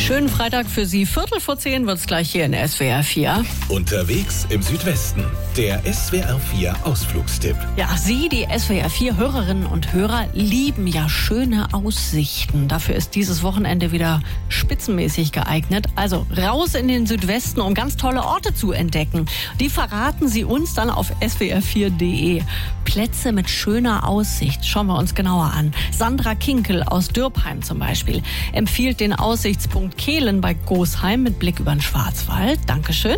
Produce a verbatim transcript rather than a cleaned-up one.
Schönen Freitag für Sie. Viertel vor zehn wird es gleich hier in S W R vier. Unterwegs im Südwesten. Der S W R vier Ausflugstipp. Ja, Sie, die S W R vier Hörerinnen und Hörer, lieben ja schöne Aussichten. Dafür ist dieses Wochenende wieder spitzenmäßig geeignet. Also raus in den Südwesten, um ganz tolle Orte zu entdecken. Die verraten Sie uns dann auf S W R vier Punkt de. Plätze mit schöner Aussicht. Schauen wir uns genauer an. Sandra Kinkel aus Dürpheim zum Beispiel empfiehlt den Aussichtspunkt Kehlen bei Gosheim mit Blick über den Schwarzwald. Dankeschön.